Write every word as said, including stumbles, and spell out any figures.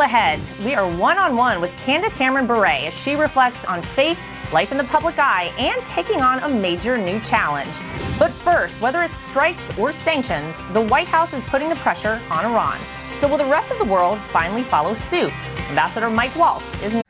ahead. We are one-on-one with Candace Cameron Bure as she reflects on faith, life in the public eye, and taking on a major new challenge. But first, whether it's strikes or sanctions, the White House is putting the pressure on Iran. So will the rest of the world finally follow suit? Ambassador Mike Waltz is